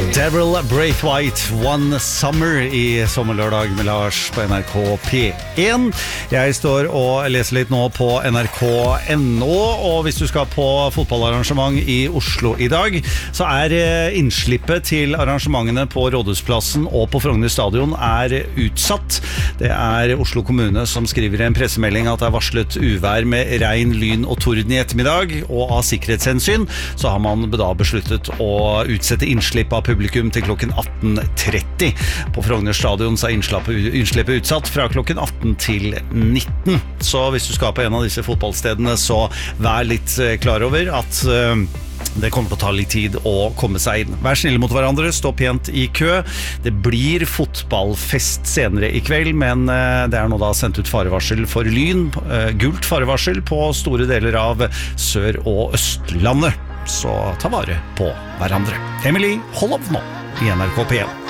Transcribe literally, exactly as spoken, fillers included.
Devil Braithwaite, One Summer I sommerlørdag med Lars på N R K P en. Jeg står og leser litt nå på N R K punktum N O, og hvis du skal på fotballarrangement I Oslo I dag, så er innslippet til arrangementene på Rådhusplassen og på Frogner stadion er utsatt. Det er Oslo kommune som skriver I en pressemelding at det er varslet uvær med regn, lyn og torden I ettermiddag, og av sikkerhetshensyn så har man da besluttet å utsette innslipp av publikum til klokken atten tretti. På Frogner stadion så er innslippet utsatt fra klokken atten til nitten. Så hvis du skal på en av disse fotballstedene, så vær litt klar over at det kommer til å ta litt tid å komme seg inn. Vær snille mot hverandre, stå pent I kø. Det blir fotballfest senere I kveld, men det er nå da sendt ut farevarsel for lyn, gult farevarsel på store deler av Sør- og Østlandet. Så ta vare på hverandre. Emily Hollov nå I N R K P en.